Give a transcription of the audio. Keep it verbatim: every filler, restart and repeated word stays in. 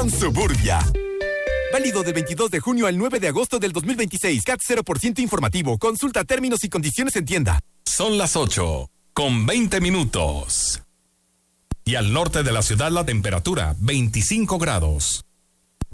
Nissan Suburbia. Válido del veintidós de junio al nueve de agosto del dos mil veintiséis. C A T cero por ciento informativo. Consulta términos y condiciones en tienda. Son las ocho con veinte minutos. Y al norte de la ciudad la temperatura veinticinco grados.